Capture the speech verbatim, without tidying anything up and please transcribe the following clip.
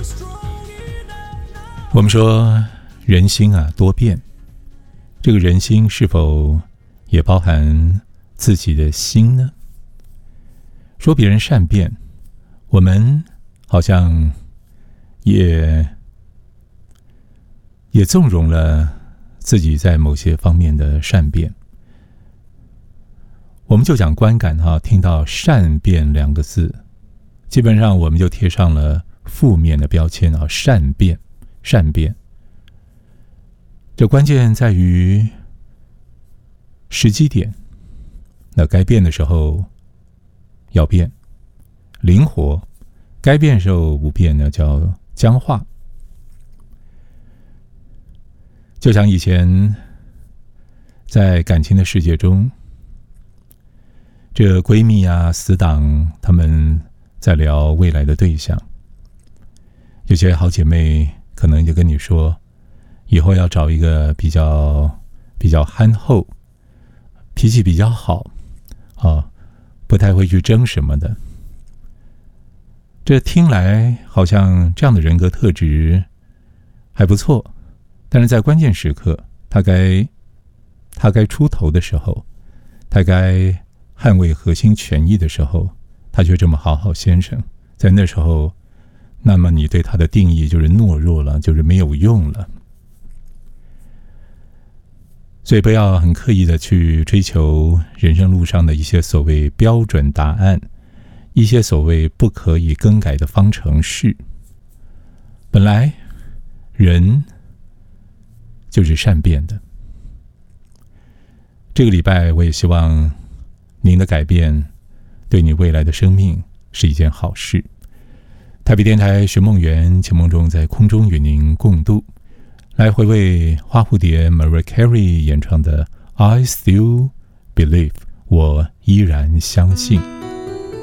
我们说人心啊多变，这个人心是否也包含自己的心呢？说别人善变，我们好像也也纵容了自己在某些方面的善变。我们就讲观感哈，听到善变两个字，基本上我们就贴上了负面的标签啊，善变善变。这关键在于时机点，那该变的时候要变，灵活；该变的时候不变呢，叫僵化。就像以前在感情的世界中，这闺蜜啊、死党，她们在聊未来的对象，有些好姐妹可能就跟你说，以后要找一个比较比较憨厚、脾气比较好啊，不太会去争什么的。这听来好像这样的人格特质还不错，但是在关键时刻，他该他该出头的时候，他该捍卫核心权益的时候，他却这么好好先生，在那时候，那么你对他的定义就是懦弱了，就是没有用了。所以不要很刻意的去追求人生路上的一些所谓标准答案，一些所谓不可以更改的方程式。本来人就是善变的。这个礼拜我也希望您的改变对你未来的生命是一件好事。台北电台寻梦园，情梦中在空中与您共度，来回味花蝴蝶 Mariah Carey 演唱的 I Still Believe， 我依然相信。